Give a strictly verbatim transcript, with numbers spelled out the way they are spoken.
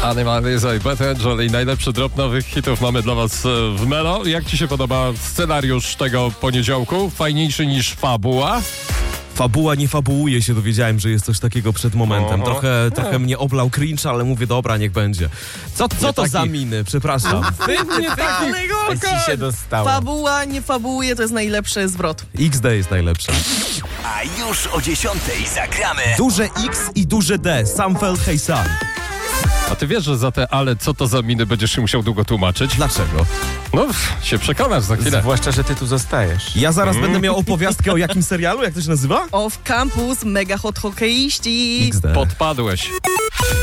Animaliza i Beth Angel i najlepszy drop nowych hitów mamy dla was w Melo. Jak ci się podoba scenariusz tego poniedziałku? Fajniejszy niż fabuła? Fabuła nie fabułuje się, dowiedziałem, że jest coś takiego przed momentem. Oho. Trochę, trochę mnie oblał cringe, ale mówię, dobra, niech będzie. Co, co Nie to taki- za miny? Przepraszam. Nie taki Ci się dostało. Fabuła nie fabułuje, to jest najlepszy zwrot. X D jest najlepszy. A już o dziesiątej zagramy. Duże X i duże D. Sam felt hey Sam. A ty wiesz, że za te ale co to za miny będziesz się musiał długo tłumaczyć? Dlaczego? No, się przekonasz za chwilę. Zwłaszcza, że ty tu zostajesz. Ja zaraz będę miał opowiastkę o jakim serialu? Jak to się nazywa? Off Campus, mega hot hokeiści. X D. Podpadłeś.